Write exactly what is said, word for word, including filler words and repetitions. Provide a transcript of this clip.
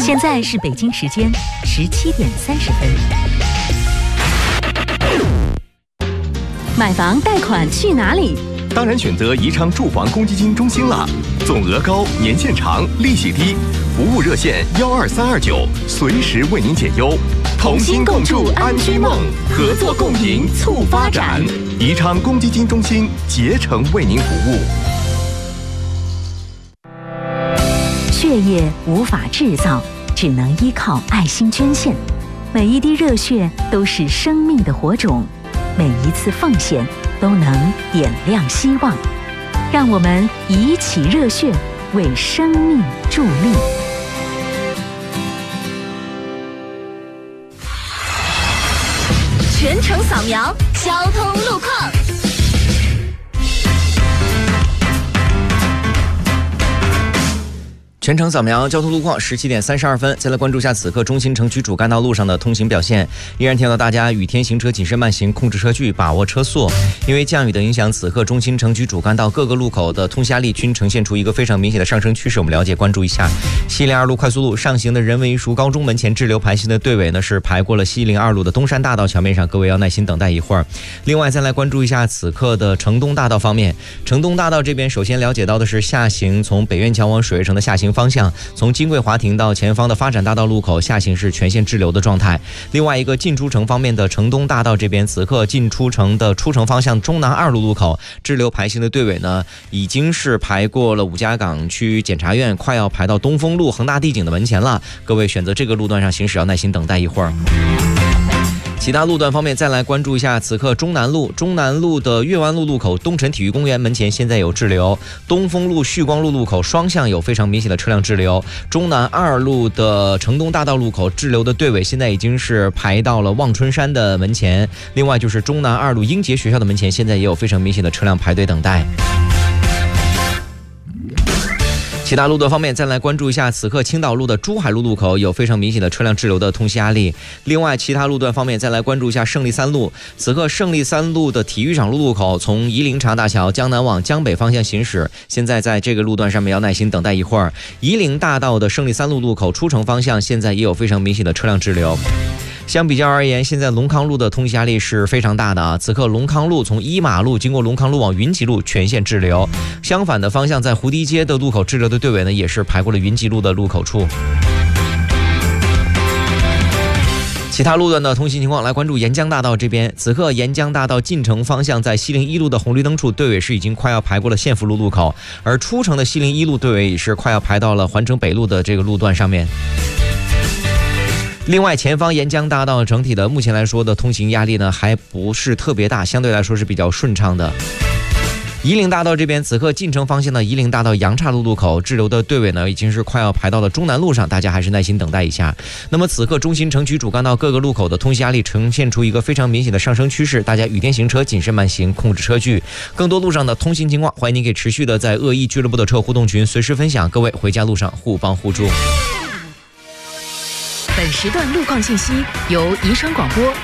现在是北京时间十七点三十分。买房贷款去哪里？ 当然选择宜昌住房公积金中心了，总额高，年限长，利息低，服务热线幺二三二九，随时为您解忧。同心共筑安居梦，合作共赢促发展。宜昌公积金中心竭诚为您服务。 血液无法制造，只能依靠爱心捐献。每一滴热血都是生命的火种，每一次奉献都能点亮希望。让我们以起热血，为生命助力。 全程扫描交通路况。 全程扫描交通路况，十七点三十二分，再来关注一下此刻中心城区主干道路上的通行表现。依然提到大家雨天行车谨慎慢行，控制车距，把握车速。因为降雨的影响，此刻中心城区主干道各个路口的通行压力均呈现出一个非常明显的上升趋势。我们了解关注一下。西陵二路快速路上行的人文艺术高中门前滞留排行的队尾呢，是排过了西陵二路的东山大道桥面上，各位要耐心等待一会儿。另外再来关注一下此刻的城东大道方面。城东大道这边首先了解到的是下行从北苑桥往水月城的下行方向，从金桂华庭到前方的发展大道路口下行是全线滞留的状态。另外一个进出城方面的城东大道这边，此刻进出城的出城方向中南二路路口滞留排行的队尾呢，已经是排过了五家港区检察院，快要排到东风路恒大地景的门前了。各位选择这个路段上行驶要耐心等待一会儿。其他路段方面，再来关注一下此刻中南路中南路的岳湾路路口东辰体育公园门前现在有滞留，东风路旭光路路口双向有非常明显的车辆滞留，中南二路的城东大道路口滞留的队尾现在已经是排到了望春山的门前。另外就是中南二路英杰学校的门前现在也有非常明显的车辆排队等待。其他路段方面，再来关注一下此刻青岛路的珠海路路口有非常明显的车辆滞留的通行压力。另外其他路段方面，再来关注一下胜利三路，此刻胜利三路的体育场路路口从夷陵长大桥江南往江北方向行驶，现在在这个路段上面要耐心等待一会儿。夷陵大道的胜利三路路口出城方向现在也有非常明显的车辆滞留。相比较而言，现在龙康路的通行压力是非常大的啊！此刻龙康路从一马路经过龙康路往云集路全线滞留，相反的方向在蝴蝶街的路口滞留的队尾呢，也是排过了云集路的路口处。其他路段的通行情况，来关注沿江大道这边。此刻沿江大道进城方向在西陵一路的红绿灯处，队尾是已经快要排过了县福路路口，而出城的西陵一路队尾也是快要排到了环城北路的这个路段上面。另外前方沿江大道整体的目前来说的通行压力呢还不是特别大，相对来说是比较顺畅的。夷陵大道这边，此刻进城方向的夷陵大道杨岔路路口滞留的队尾呢，已经是快要排到了中南路上，大家还是耐心等待一下。那么此刻中心城区主干道各个路口的通行压力呈现出一个非常明显的上升趋势，大家雨天行车谨慎慢行，控制车距。更多路上的通行情况，欢迎您给持续的在恶意俱乐部的车互动群随时分享。各位回家路上互帮互助。 本时段路况信息由宜昌广播